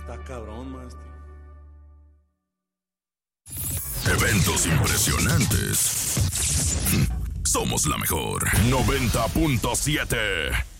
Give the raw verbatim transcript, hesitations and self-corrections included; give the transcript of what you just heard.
Está cabrón, maestro. Eventos impresionantes. Somos la mejor. noventa punto siete.